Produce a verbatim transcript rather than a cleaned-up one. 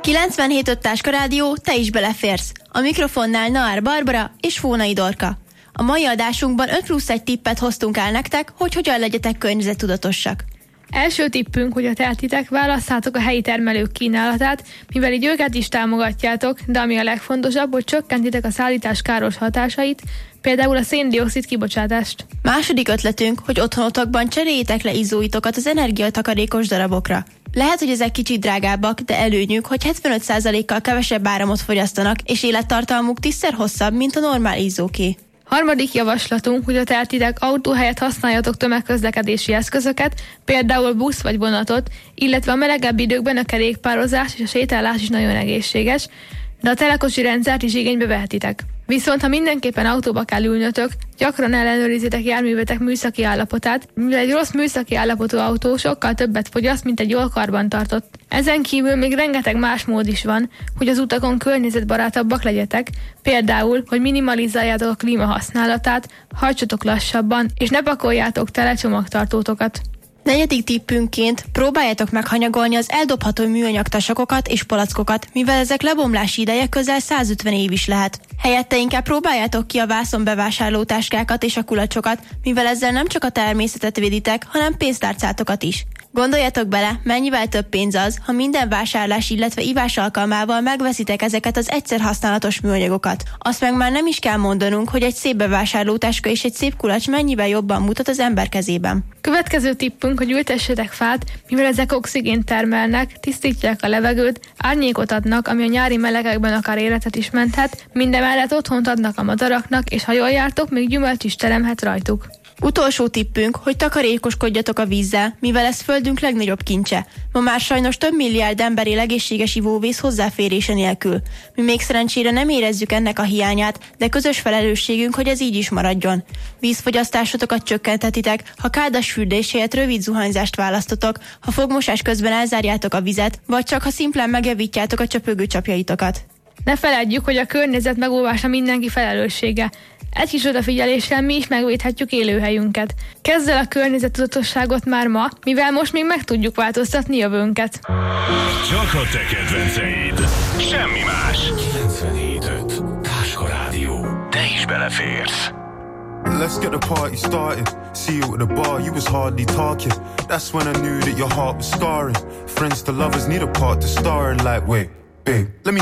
kilencvenhét öt Táska Rádió, te is beleférsz. A mikrofonnál Naár Barbara és Fónai Dorka. A mai adásunkban öt plusz egy tippet hoztunk el nektek, hogy hogyan legyetek környezettudatosak. Első tippünk, hogy a tehetitek, válasszátok a helyi termelők kínálatát, mivel így őket is támogatjátok, de ami a legfontosabb, hogy csökkentitek a szállítás káros hatásait, például a szén-dioxid kibocsátást. Második ötletünk, hogy otthonotokban cseréljétek le izzóitokat az energiatakarékos darabokra. Lehet, hogy ezek kicsit drágábbak, de előnyük, hogy hetvenöt százalékkal kevesebb áramot fogyasztanak, és élettartalmuk tízszer hosszabb, mint a normál izzóké. Harmadik javaslatunk, hogy a tehetitek autó helyett használjatok tömegközlekedési eszközöket, például busz vagy vonatot, illetve a melegebb időkben a kerékpározás és a sétálás is nagyon egészséges, de a telekocsi rendszert is igénybe vehetitek. Viszont ha mindenképpen autóba kell ülnötök, gyakran ellenőrizitek járművetek műszaki állapotát, mivel egy rossz műszaki állapotú autó sokkal többet fogyaszt, mint egy jól karbantartott. Ezen kívül még rengeteg más mód is van, hogy az utakon környezetbarátabbak legyetek, például, hogy minimalizáljátok a klíma használatát, hajtsatok lassabban, és ne pakoljátok tele csomagtartótokat. Negyedik tippünkként próbáljátok meghanyagolni az eldobható műanyag tasakokat és palackokat, mivel ezek lebomlási ideje közel százötven év is lehet. Helyette inkább próbáljátok ki a vászon bevásárló táskákat és a kulacsokat, mivel ezzel nem csak a természetet véditek, hanem pénztárcátokat is. Gondoljatok bele, mennyivel több pénz az, ha minden vásárlás, illetve ivás alkalmával megveszitek ezeket az egyszer használatos műanyagokat. Azt meg már nem is kell mondanunk, hogy egy szép bevásárlótáska és egy szép kulacs mennyivel jobban mutat az ember kezében. Következő tippünk, hogy ültessetek fát, mivel ezek oxigént termelnek, tisztítják a levegőt, árnyékot adnak, ami a nyári melegekben akár életet is menthet, mindemellett otthont adnak a madaraknak, és ha jól jártok, még gyümölcs is teremhet rajtuk. Utolsó tippünk, hogy takarékoskodjatok a vízzel, mivel ez földünk legnagyobb kincse. Ma már sajnos több milliárd ember él egészséges ivóvíz hozzáférése nélkül. Mi még szerencsére nem érezzük ennek a hiányát, de közös felelősségünk, hogy ez így is maradjon. Vízfogyasztásotokat csökkentetitek, ha kádas fürdés helyett rövid zuhanyzást választotok, ha fogmosás közben elzárjátok a vizet, vagy csak ha szimplán megjavítjátok a csöpögő csapjaitokat. Ne feledjük, hogy a környezet megóvása mindenki felelőssége. Egy kis odafigyeléssel mi is megvédhetjük élőhelyünket. Kezd el a környezettudatosságot már ma, mivel most még meg tudjuk változtatni jövőnket. Csak a te kedvenceid. Semmi más. kilencvenhét öt Táska Rádió. Te is beleférsz. Let's get the party started. See you at the bar, you was hardly talking. That's when I knew that your heart was scarring. Friends to lovers need a part to star in, like, wait, babe, let me